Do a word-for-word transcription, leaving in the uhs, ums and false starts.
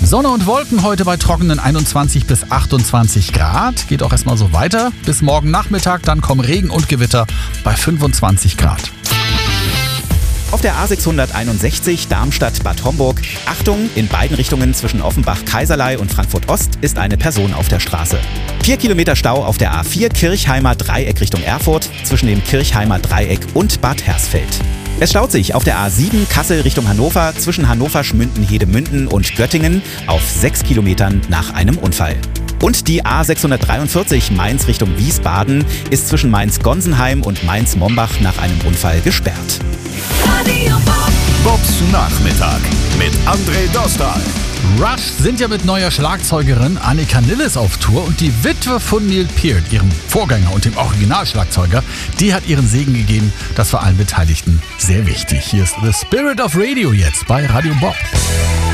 Sonne und Wolken heute bei trockenen einundzwanzig bis achtundzwanzig Grad. Geht auch erstmal so weiter. Bis morgen Nachmittag, dann kommen Regen und Gewitter bei fünfundzwanzig Grad. Auf der A sechshunderteinundsechzig Darmstadt-Bad Homburg. Achtung, in beiden Richtungen zwischen Offenbach-Kaiserlei und Frankfurt-Ost ist eine Person auf der Straße. Vier Kilometer Stau auf der A vier Kirchheimer Dreieck Richtung Erfurt zwischen dem Kirchheimer Dreieck und Bad Hersfeld. Es staut sich auf der A sieben Kassel Richtung Hannover zwischen Hannover-Schmünden-Hedemünden und Göttingen auf sechs Kilometern nach einem Unfall. Und die A sechshundertdreiundvierzig Mainz Richtung Wiesbaden ist zwischen Mainz-Gonsenheim und Mainz-Mombach nach einem Unfall gesperrt. Bobs Nachmittag mit André Dostal. Rush sind ja mit neuer Schlagzeugerin Annika Nilles auf Tour und die Witwe von Neil Peart, ihrem Vorgänger und dem Originalschlagzeuger, die hat ihren Segen gegeben. Das war allen Beteiligten sehr wichtig. Hier ist The Spirit of Radio jetzt bei Radio Bob.